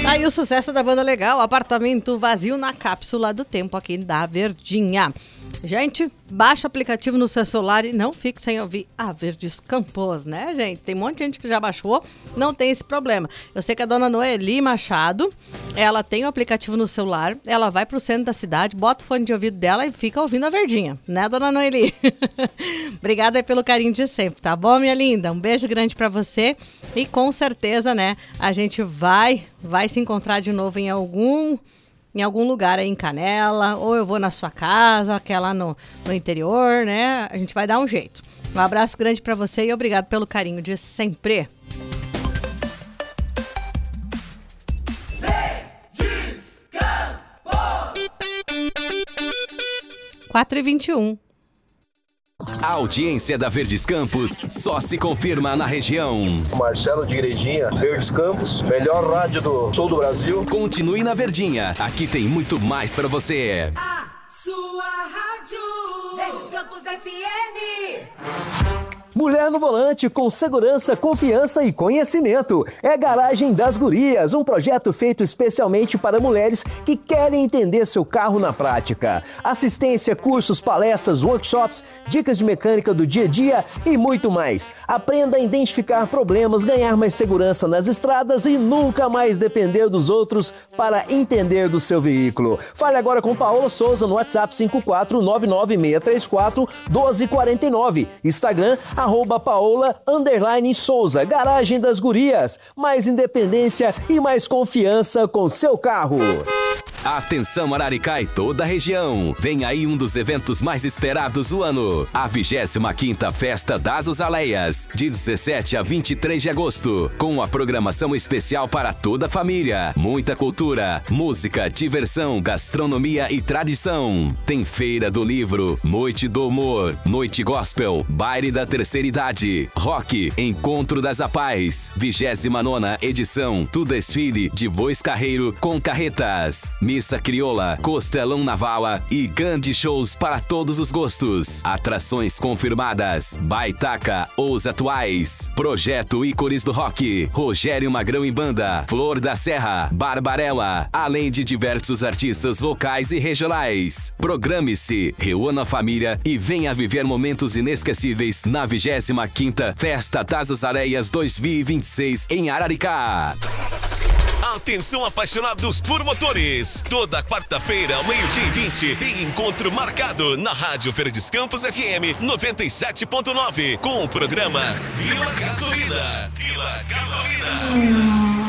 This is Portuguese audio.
Aí o sucesso da banda legal, Apartamento Vazio na Cápsula do Tempo aqui da Verdinha. Gente, baixa o aplicativo no seu celular e não fique sem ouvir a Verdes Campos, né, gente? Tem um monte de gente que já baixou, não tem esse problema. Eu sei que a dona Noeli Machado, ela tem o aplicativo no celular, ela vai pro centro da cidade, bota o fone de ouvido dela e fica ouvindo a Verdinha, né, dona Noeli? Obrigada aí pelo carinho de sempre, tá bom, minha linda? Um beijo grande pra você e com certeza, né, a gente vai se encontrar de novo em algum lugar aí em Canela, ou eu vou na sua casa, que é lá no interior, né? A gente vai dar um jeito. Um abraço grande pra você e obrigado pelo carinho de sempre. 4h21. A audiência da Verdes Campos só se confirma na região. Marcelo de Igrejinha, Verdes Campos, melhor rádio do sul do Brasil. Continue na Verdinha, aqui tem muito mais pra você. A sua rádio, Verdes Campos FM. Mulher no volante com segurança, confiança e conhecimento. É Garagem das Gurias, um projeto feito especialmente para mulheres que querem entender seu carro na prática. Assistência, cursos, palestras, workshops, dicas de mecânica do dia a dia e muito mais. Aprenda a identificar problemas, ganhar mais segurança nas estradas e nunca mais depender dos outros para entender do seu veículo. Fale agora com Paola Souza no WhatsApp 54996341249. Instagram @Paola_Souza. Garagem das Gurias. Mais independência e mais confiança com seu carro. Atenção Araricá e toda a região. Vem aí um dos eventos mais esperados do ano. A 25ª Festa das Azaleias, de 17 a 23 de agosto. Com a programação especial para toda a família. Muita cultura, música, diversão, gastronomia e tradição. Tem feira do livro, noite do humor, noite gospel, baile da terceira idade, rock, encontro das apais, 29ª edição do desfile de bois carreiro com carretas. Missa crioula, costelão na vala e grandes shows para todos os gostos. Atrações confirmadas, Baitaca, os atuais, Projeto Ícones do Rock, Rogério Magrão e Banda, Flor da Serra, Barbarella, além de diversos artistas locais e regionais. Programe-se, reúna a família e venha viver momentos inesquecíveis na 25ª Festa das Azaleias 2026 em Araricá. Atenção apaixonados por motores! Toda quarta-feira, ao 12h20, tem encontro marcado na Rádio Verdes Campos FM 97.9 com o programa Vila Gasolina. Vila Gasolina.